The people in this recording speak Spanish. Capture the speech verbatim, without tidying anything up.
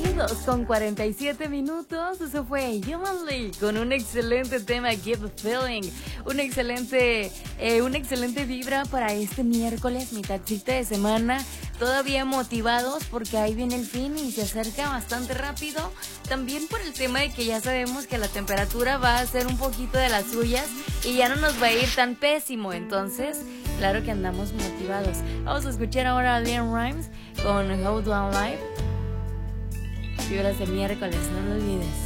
dos con cuarenta y siete minutos. Eso fue Human League con un excelente tema, Give a Feeling. Un excelente, eh, una excelente vibra para este miércoles, mitadcita de semana. Todavía motivados porque ahí viene el fin y se acerca bastante rápido. También por el tema de que ya sabemos que la temperatura va a ser un poquito de las suyas y ya no nos va a ir tan pésimo. Entonces, claro que andamos motivados. Vamos a escuchar ahora a Liam Rimes con How Do I Live. Fibras de miércoles, no lo olvides.